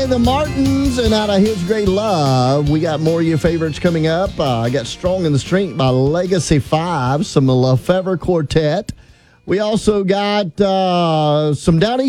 the Martins, and out of His Great Love, we got more of your favorites coming up. I got Strong in the Strength by Legacy 5, some LaFever Quartet. We also got some Down